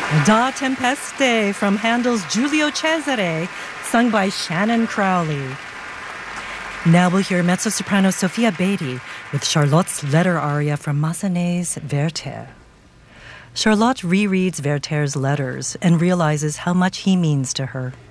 Da Tempeste from Handel's Giulio Cesare, sung by Shannon Crowley. Now we'll hear mezzo-soprano Sophia Beatty with Charlotte's letter aria from Massenet's Werther. Charlotte rereads Werther's letters and realizes how much he means to her.